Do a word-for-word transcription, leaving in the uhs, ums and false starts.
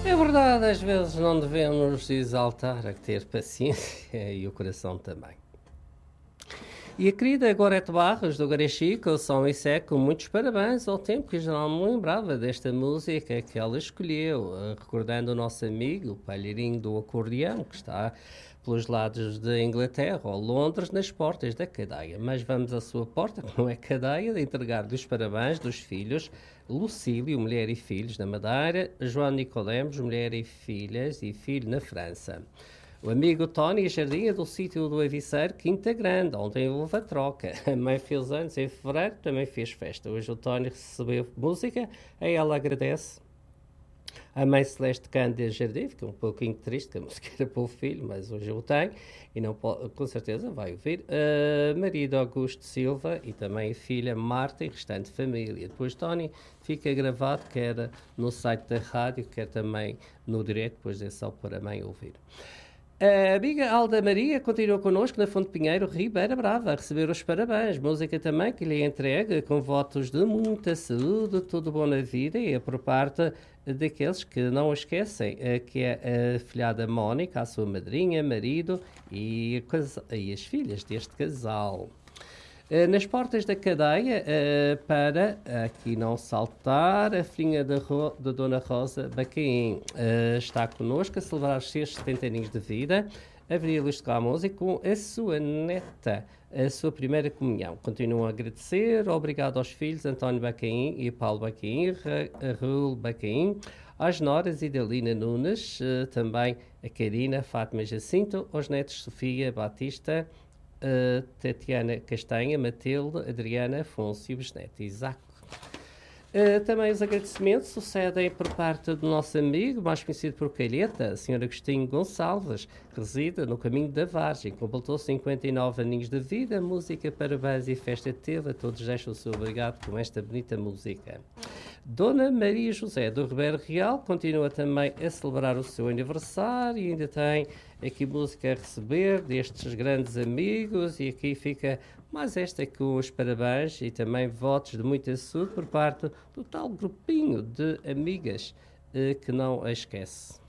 É verdade, às vezes não devemos exaltar a ter paciência e o coração também. E a querida Gorete Barros, do Garechico, São Seco, muitos parabéns ao tempo que já não me lembrava desta música que ela escolheu, eh, recordando o nosso amigo, o palheirinho do acordeão, que está pelos lados de Inglaterra ou Londres, nas portas da cadeia. Mas vamos à sua porta, que não é cadeia, de entregar-lhe os parabéns dos filhos Lucílio, mulher e filhos na Madeira, João Nicodemos, mulher e filhas e filho na França. O amigo Tony Jardim é do sítio do Aviceiro, Quinta Grande, ontem houve a troca. A mãe fez anos em fevereiro, também fez festa. Hoje o Tony recebeu música, a ela agradece. A mãe Celeste Cândido Jardim, fica um pouquinho triste, que a música era para o filho, mas hoje eu tenho, e não pode, com certeza vai ouvir. Uh, marido Augusto Silva e também a filha Marta e restante família. Depois Tony fica gravado, quer no site da rádio, quer também no direto, depois é só para a mãe ouvir. A amiga Alda Maria continua connosco na Fonte Pinheiro, Ribeira Brava, a receber os parabéns. Música também que lhe entrega com votos de muita saúde, tudo bom na vida, e é por parte daqueles que não esquecem, que é a filhada Mónica, a sua madrinha, marido e, e as filhas deste casal. Nas portas da cadeia, para aqui não saltar, a filhinha da, Ro, da Dona Rosa Bacaim está connosco a celebrar os seus setenta aninhos de vida, a Avenida Luís de Camões, com a sua neta, a sua primeira comunhão. Continuam a agradecer, obrigado aos filhos António Bacaim e Paulo Bacaim, Raul Bacaim, às noras Idalina Nunes, também a Karina, Fátima Jacinto, aos netos Sofia Batista, Uh, Tatiana Castanha, Matilde, Adriana, Afonso e Besneto, Isaac. Uh, também os agradecimentos sucedem por parte do nosso amigo, mais conhecido por Calheta, a senhora Agostinho Gonçalves, que reside no caminho da Vargem, completou cinquenta e nove aninhos de vida, música, parabéns e festa teve, a todos deixo o seu obrigado com esta bonita música. Dona Maria José do Ribeiro Real continua também a celebrar o seu aniversário e ainda tem aqui música a receber destes grandes amigos, e aqui fica mais esta com os parabéns e também votos de muita saúde por parte do tal grupinho de amigas eh, que não a esquece.